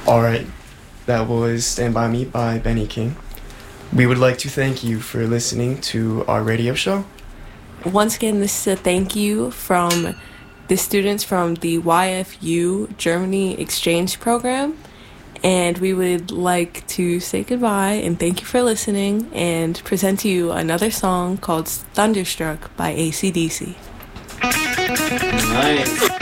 All right, that was Stand By Me by Benny King. We would like to thank you for listening to our radio show. Once again, this is a thank you from the students from the YFU Germany exchange program. And we would like to say goodbye and thank you for listening and present to you another song called Thunderstruck by AC/DC. Nice.